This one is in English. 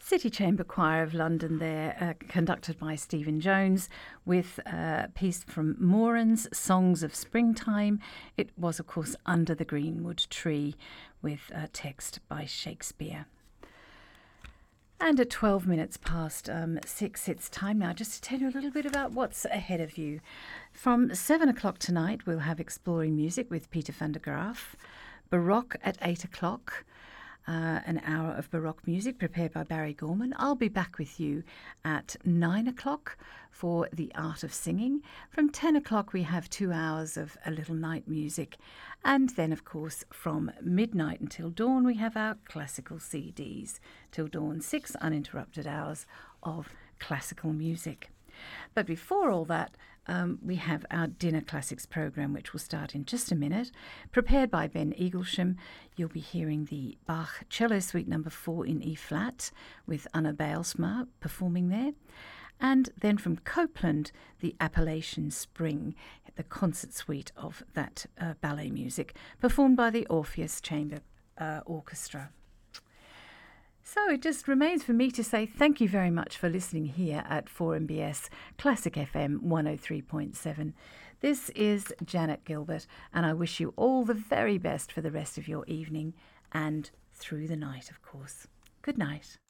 City Chamber Choir of London there, conducted by Stephen Jones, with a piece from Moran's Songs of Springtime. It was, of course, Under the Greenwood Tree, with a text by Shakespeare. And at 12 minutes past 6, it's time now just to tell you a little bit about what's ahead of you. From 7 o'clock tonight, we'll have Exploring Music with Peter van der Graaf. Baroque at 8 o'clock. An hour of Baroque music prepared by Barry Gorman. I'll be back with you at 9 o'clock for The Art of Singing. From 10 o'clock we have 2 hours of a little night music. And then, of course, from midnight until dawn we have our classical CDs. Till dawn, 6 uninterrupted hours of classical music. But before all that, we have our Dinner Classics program, which will start in just a minute. Prepared by Ben Eaglesham, you'll be hearing the Bach Cello Suite No. 4 in E-flat with Anna Bijlsma performing there. And then from Copeland, the Appalachian Spring, the concert suite of that ballet music, performed by the Orpheus Chamber Orchestra. So it just remains for me to say thank you very much for listening here at 4MBS Classic FM 103.7. This is Janet Gilbert, and I wish you all the very best for the rest of your evening and through the night, of course. Good night.